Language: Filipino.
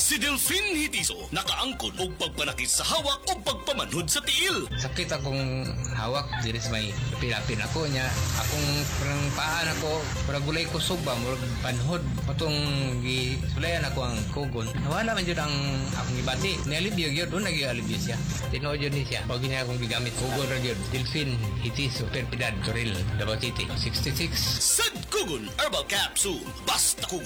Si Delfin Hitiso nakaangkon og pagpanakit sa hawak o pagpamanhod sa tiil. Sakit akong hawak, diri sa may pilapin ako niya. Akong parang paan ako, parang gulay ko suba, murag panhod. Patong gisulayan ako ang kugon. Nawala man yun ang akong ibati. Nialibyo yun, doon nag-ialibyo siya. Tinood yun siya. Pag niya akong gigamit, kugon rin yun. Delfin Hitiso, Perpidad, Toril, Davao City, 66. Sad Kugon Herbal Capsule. Basta kugon.